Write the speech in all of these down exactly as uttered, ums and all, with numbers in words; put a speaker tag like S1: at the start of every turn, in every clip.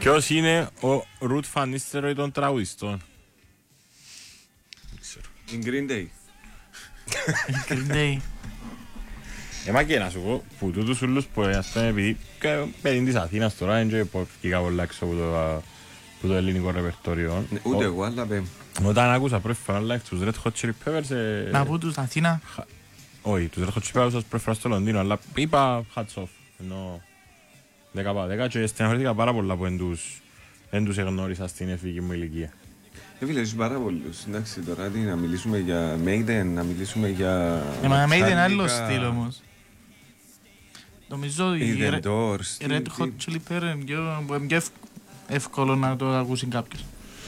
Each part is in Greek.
S1: Ποιος είναι ο Ρουτ Φανίστεροι των τραγουδιστών? Δεν ξέρω.
S2: In Green Day.
S3: Green Day.
S1: Έμα και να σου πω, που τούτους ούλους που ας πούμε επειδή παιδί της Αθήνας τώρα είναι και βγήκα πολλά έξω από το ελληνικό ρεπερτόριο.
S2: Ούτε εγώ, αλλά πέ.
S1: Όταν άκουσα πρώτη φορά like τους Red Hot Chili Peppers...
S3: Να πω τους Αθήνα.
S1: Όχι, τους Red Hot Chili Peppers σας πρώτη φορά στο Λονδίνο, αλλά είπα hats off. Ενώ δέκα παρά δέκα και στεναχωρήθηκα πάρα πολλά που δεν τους εγνώρισα στην εφηβική μου ηλικία.
S2: Φίλε, είσαι πάρα πολλούς. Εντάξει, τώρα τι, να μιλήσουμε για Maiden, να μιλήσουμε για...
S3: Ε, μα Maiden είναι άλλο στυλ όμως. Νομίζω οι
S2: The Doors.
S3: Red Hot Chili Peppers είναι πιο εύκολο να το ακούσει κάποιος.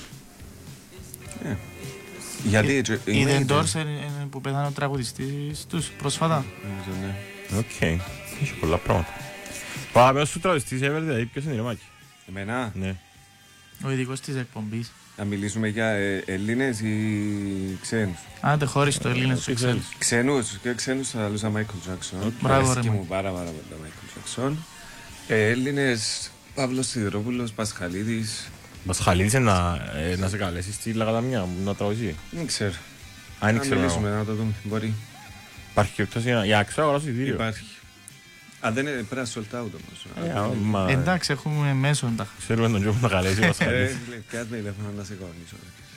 S2: Γιατί
S3: οι The Doors είναι που πέθανε ο τραγουδιστής τους πρόσφατα.
S1: Οκ, έχει πολλά πράγματα. Πάμε στους τραγουδιστής, έβερε δηλαδή ποιος είναι η Ρωμάκη?
S2: Εμένα.
S1: Ναι.
S3: Ο ειδικός της εκπομπής.
S2: Να μιλήσουμε για Έλληνες ή ξένους?
S3: Άντε χωρίς το Έλληνες και ξένους.
S2: Ξένους και ξένους θα λούσα Michael Jackson.
S3: Μπράβο ρε
S2: μου. Πάρα πάρα πολλά Michael Jackson. Έλληνες, Παύλος Σιδηρόπουλος, Πασχαλίδης.
S1: Πασχαλίδης είναι να σε καλέσεις στη Λαγαδαμιά να τραγουδήσει?
S2: Δεν ξέρω.
S1: Αν
S2: να
S1: ξέρω
S2: μιλήσουμε να το δούμε, μπορεί.
S1: Υπάρχει και εκτός για να ξέρω αγοράσω εισιτήριο.
S2: Υπάρχει. Α, δεν είναι, πρέπει να sold out όμως.
S3: Εντάξει, έχουμε μέσο εντάχα.
S1: Ξέρουμε τον Γιώργο να καλέσει ο Πασχαλίδης.
S2: Κάτι με τηλέφωνο να σε κορνήσω.